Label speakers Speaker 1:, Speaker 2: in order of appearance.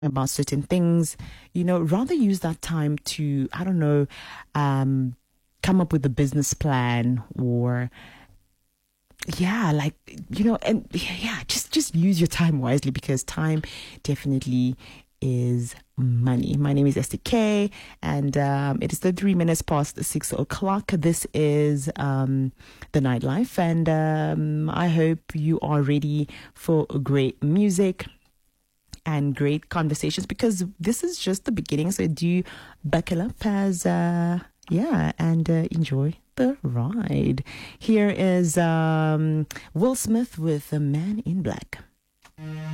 Speaker 1: about certain things, rather use that time to, I don't know, come up with a business plan or just use your time wisely because time definitely is money. My name is Esther K, and it is 33 minutes past 6 o'clock. This is the nightlife, and I hope you are ready for great music and great conversations because this is just the beginning. So do buckle up and enjoy the ride. Here is Will Smith with The Man in Black.